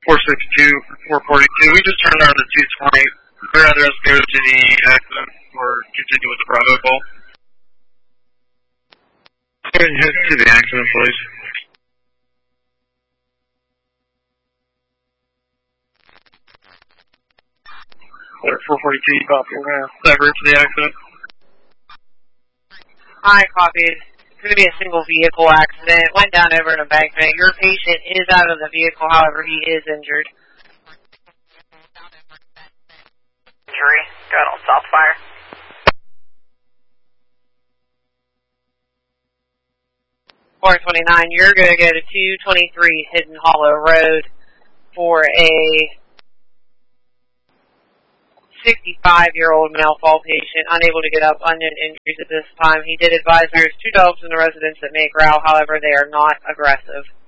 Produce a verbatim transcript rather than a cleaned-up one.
four sixty-two, four forty-two. We just turned on the two twenty. Would you rather us go to the accident or continue with the Bravo call? Go ahead and head to the accident, please. four forty-two, you copy. We're going to divert to the accident. Hi, copied. It's going to be a single vehicle accident. It went down over an embankment. Your patient is out of the vehicle, however, he is injured. Injury. Going on Southfire. four twenty-nine, you're going to go to two twenty-three Hidden Hollow Road for a sixty-five-year-old male fall patient, unable to get up, unknown injuries at this time. He did advise there's two dogs in the residence that may growl, however, they are not aggressive.